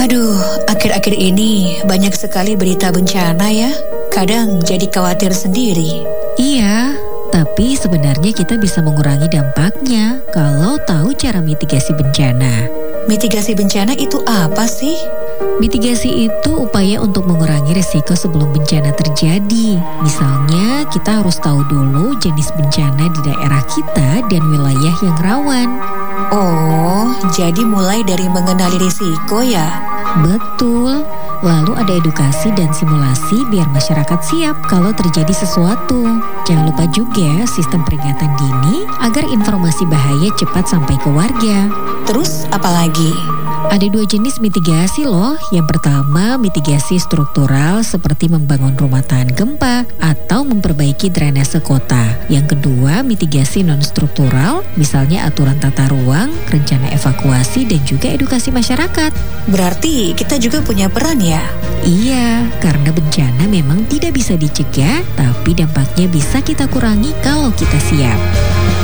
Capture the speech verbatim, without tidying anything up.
Aduh, akhir-akhir ini banyak sekali berita bencana ya. Kadang jadi khawatir sendiri. Iya, tapi sebenarnya kita bisa mengurangi dampaknya kalau tahu cara mitigasi bencana. Mitigasi bencana itu apa sih? Mitigasi itu upaya untuk mengurangi risiko sebelum bencana terjadi. Misalnya, kita harus tahu dulu jenis bencana di daerah kita dan wilayah yang rawan. Oh, jadi mulai dari mengenali risiko ya? Betul. Lalu ada edukasi dan simulasi biar masyarakat siap kalau terjadi sesuatu. Jangan lupa juga sistem peringatan dini agar informasi bahaya cepat sampai ke warga. Terus apa lagi? Ada dua jenis mitigasi loh. Yang pertama, mitigasi struktural seperti membangun rumah tahan gempa atau memperbaiki drainase kota. Yang kedua, mitigasi non-struktural, misalnya aturan tata ruang, rencana evakuasi, dan juga edukasi masyarakat. Berarti kita juga punya peran ya? Iya, karena bencana memang tidak bisa dicegah, tapi dampaknya bisa kita kurangi kalau kita siap.